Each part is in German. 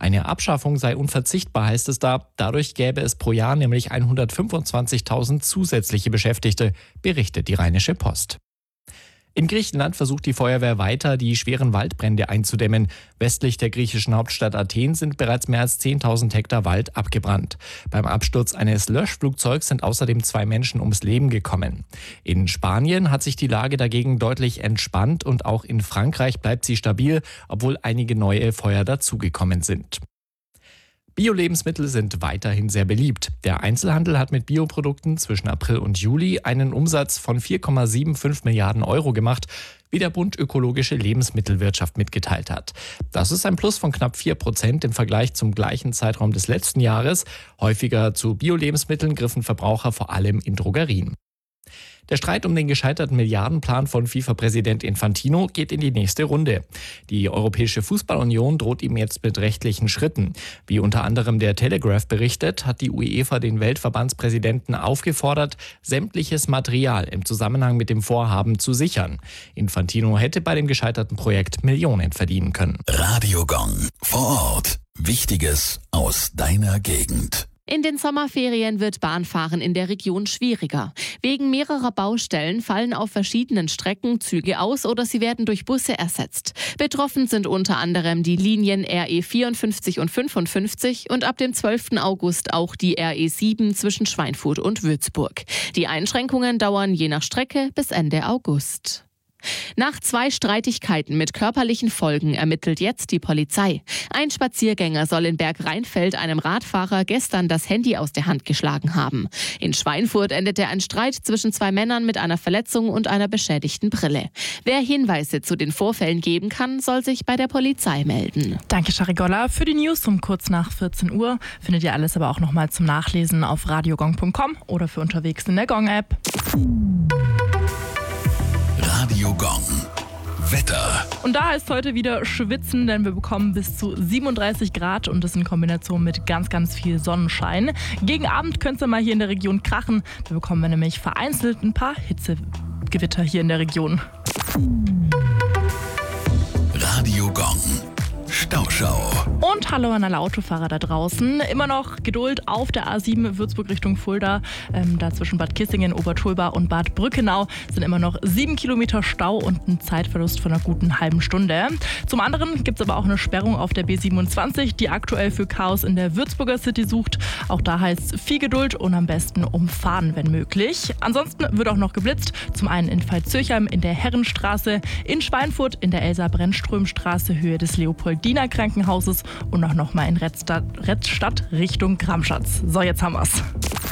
Eine Abschaffung sei unverzichtbar, heißt es da. Dadurch gäbe es pro Jahr nämlich 125.000 zusätzliche Beschäftigte, berichtet die Rheinische Post. In Griechenland versucht die Feuerwehr weiter, die schweren Waldbrände einzudämmen. Westlich der griechischen Hauptstadt Athen sind bereits mehr als 10.000 Hektar Wald abgebrannt. Beim Absturz eines Löschflugzeugs sind außerdem 2 Menschen ums Leben gekommen. In Spanien hat sich die Lage dagegen deutlich entspannt und auch in Frankreich bleibt sie stabil, obwohl einige neue Feuer dazugekommen sind. Bio-Lebensmittel sind weiterhin sehr beliebt. Der Einzelhandel hat mit Bioprodukten zwischen April und Juli einen Umsatz von 4,75 Milliarden Euro gemacht, wie der Bund Ökologische Lebensmittelwirtschaft mitgeteilt hat. Das ist ein Plus von knapp 4% im Vergleich zum gleichen Zeitraum des letzten Jahres. Häufiger zu Bio-Lebensmitteln griffen Verbraucher vor allem in Drogerien. Der Streit um den gescheiterten Milliardenplan von FIFA-Präsident Infantino geht in die nächste Runde. Die Europäische Fußballunion droht ihm jetzt mit rechtlichen Schritten. Wie unter anderem der Telegraph berichtet, hat die UEFA den Weltverbandspräsidenten aufgefordert, sämtliches Material im Zusammenhang mit dem Vorhaben zu sichern. Infantino hätte bei dem gescheiterten Projekt Millionen verdienen können. Radio Gong. Vor Ort. Wichtiges aus deiner Gegend. In den Sommerferien wird Bahnfahren in der Region schwieriger. Wegen mehrerer Baustellen fallen auf verschiedenen Strecken Züge aus oder sie werden durch Busse ersetzt. Betroffen sind unter anderem die Linien RE 54 und 55 und ab dem 12. August auch die RE 7 zwischen Schweinfurt und Würzburg. Die Einschränkungen dauern je nach Strecke bis Ende August. Nach 2 Streitigkeiten mit körperlichen Folgen ermittelt jetzt die Polizei. Ein Spaziergänger soll in Bergrheinfeld einem Radfahrer gestern das Handy aus der Hand geschlagen haben. In Schweinfurt endete ein Streit zwischen 2 Männern mit einer Verletzung und einer beschädigten Brille. Wer Hinweise zu den Vorfällen geben kann, soll sich bei der Polizei melden. Danke, Charigolla. Für die News um kurz nach 14 Uhr findet ihr alles aber auch nochmal zum Nachlesen auf radiogong.com oder für unterwegs in der Gong-App. Radio Gong. Wetter. Und da heißt heute wieder schwitzen, denn wir bekommen bis zu 37 Grad und das in Kombination mit ganz, ganz viel Sonnenschein. Gegen Abend könnte es mal hier in der Region krachen. Da bekommen wir nämlich vereinzelt ein paar Hitzegewitter hier in der Region. Radio Gong. Stauschau. Und hallo an alle Autofahrer da draußen. Immer noch Geduld auf der A7 Würzburg Richtung Fulda. Da zwischen Bad Kissingen, Obertulba und Bad Brückenau sind immer noch 7 Kilometer Stau und ein Zeitverlust von einer guten halben Stunde. Zum anderen gibt es aber auch eine Sperrung auf der B27, die aktuell für Chaos in der Würzburger City sucht. Auch da heißt es viel Geduld und am besten umfahren, wenn möglich. Ansonsten wird auch noch geblitzt. Zum einen in Pfalz-Zürchheim in der Herrenstraße, in Schweinfurt in der Elsa-Brennström-Straße Höhe des Leopoldiner Krankenhauses und auch noch mal in Rettstadt Richtung Gramschatz. So, jetzt haben wir's.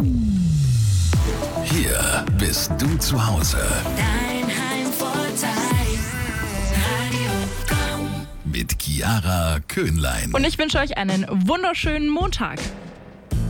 Hier bist du zu Hause. Dein Heimvorteil. Radio Gong. Mit Chiara Köhnlein. Und ich wünsche euch einen wunderschönen Montag.